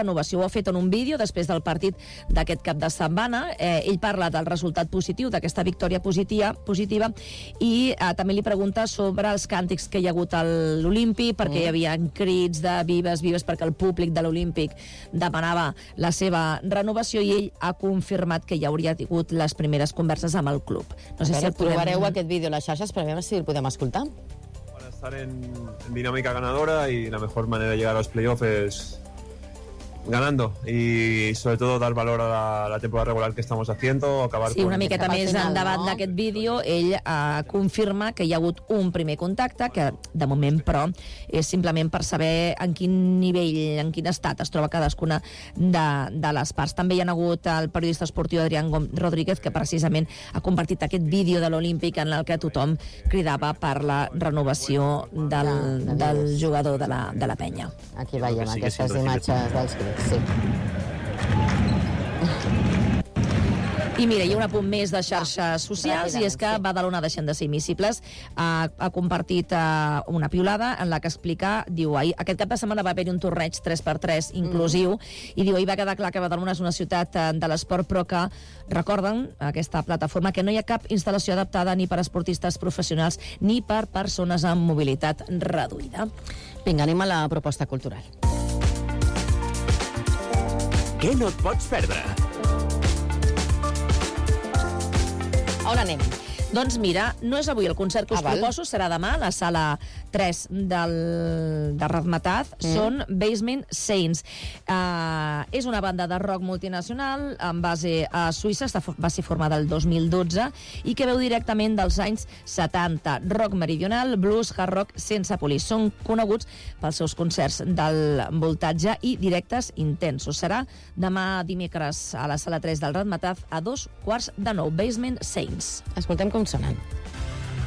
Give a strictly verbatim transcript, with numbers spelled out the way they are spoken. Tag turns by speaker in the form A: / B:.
A: renovació. Ho ha fet en un vídeo després del partit d'aquest cap de setmana. Eh, ell parla del resultat positiu, d'aquesta victòria positiva, positiva i eh, també li pregunta sobre els càntics que hi ha hagut a l'Olímpic, perquè mm. hi havia crits de vives, vives, perquè el públic de l'Olímpic demanava la seva renovació i ell ha confirmat que hi hauria hagut les primeres converses amb el club. No sé
B: si
A: el podem...
B: trobareu aquest vídeo a les xarxes, però a veure si el podem escoltar.
C: Para estar en, en dinámica ganadora y la mejor manera de llegar a los playoffs es ganando y sobre todo dar valor a la, la temporada regular que estamos haciendo, acabar
A: sí, una
C: con...
A: miqueta més endavant no? d'aquest vídeo, ell eh, confirma que hi ha hagut un primer contacte, que de moment, però, és simplement per saber en quin nivell, en quin estat es troba cadascuna de, de les parts. També hi ha hagut el periodista esportiu Adrián Rodríguez, que precisament ha compartit aquest vídeo de l'Olímpic en el que tothom cridava per la renovació del, del jugador de la, de la penya.
B: Aquí veiem aquestes imatges dels crits. Sí.
A: I mira, hi ha un apunt més de xarxes socials, i és que Badalona deixen de ser immiscibles. Ha, ha compartit uh, una piulada en la que explica, diu, ahir, aquest cap de setmana va haver-hi un torneig tres per tres inclusiu, mm. i diu, ahir va quedar clar que Badalona és una ciutat uh, de l'esport, però que recorden aquesta plataforma que no hi ha cap instal·lació adaptada ni per esportistes professionals ni per persones amb mobilitat reduïda.
B: Vinga, anem a la proposta cultural.
D: Què no et pots perdre?
B: On anem?
A: Doncs mira, no és avui el concert que us
B: ah,
A: proposo, serà demà a la sala tres del, de Razmataz, mm. són Basement Saints. Uh, és una banda de rock multinacional amb base a Suïssa, està, va ser formada el dos mil dotze i que veu directament dels anys setanta. Rock meridional, blues, hard rock sense polir. Són coneguts pels seus concerts del voltatge i directes intensos. Serà demà dimecres a la sala tres del Razmataz a dos quarts de nou. Basement Saints.
B: Escoltem com sonen.